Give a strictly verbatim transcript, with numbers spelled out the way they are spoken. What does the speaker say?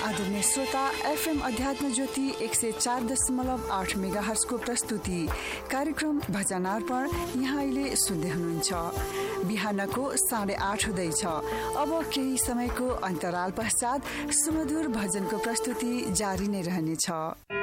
आदरणीय श्रोता, एफएम अध्यात्म ज्योति एक सय चार दशमलव आठ मेगा हर्जको प्रस्तुति कार्यक्रम भजन अर्पण यहाँ अहिले सुन्दै हुनुहुन्छ। बिहानको साढे आठ हुँदैछ। अब केही समयको अन्तराल पश्चात सुमधुर भजनको प्रस्तुति जारी नै रहनेछ।